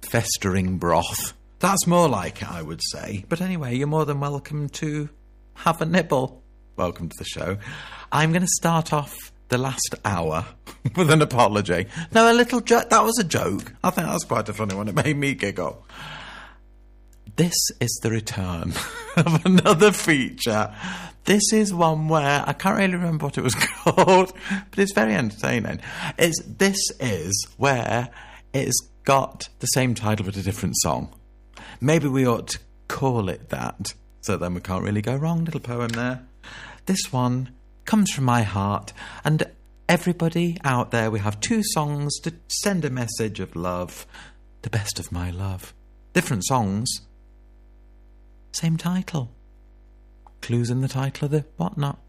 festering broth. That's more like it, I would say. But anyway, you're more than welcome to have a nibble. Welcome to the show. I'm going to start off the last hour with an apology. No, a little joke. That was a joke. I think that was quite a funny one. It made me giggle. This is the return of another feature. This is one where I can't really remember what it was called, but it's very entertaining. This is where it's got the same title but a different song. Maybe we ought to call it that, so then we can't really go wrong. Little poem there. This one comes from my heart, and everybody out there, we have 2 songs to send a message of love. The best of my love. Different songs. Same title. Clues in the title of the whatnot.